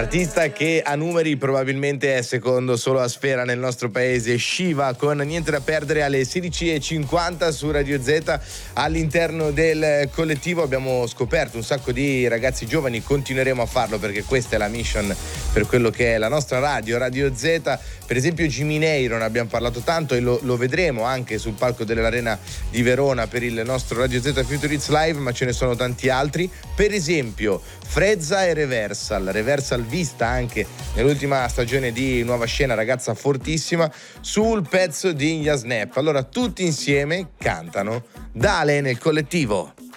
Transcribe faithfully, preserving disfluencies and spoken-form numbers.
Artista che a numeri probabilmente è secondo solo a Sfera nel nostro paese, Shiva, con Niente da perdere alle sedici e cinquanta su Radio Z. All'interno del collettivo abbiamo scoperto un sacco di ragazzi giovani, continueremo a farlo perché questa è la mission per quello che è la nostra radio, Radio Z. Per esempio Jimmy Neiro, ne abbiamo parlato tanto e lo, lo vedremo anche sul palco dell'Arena di Verona per il nostro Radio Z Future Hits Live, ma ce ne sono tanti altri. Per esempio Frezza e Reversal, Reversal vista anche nell'ultima stagione di Nuova Scena, ragazza fortissima, sul pezzo di Yasnap. Allora tutti insieme cantano Dale nel collettivo.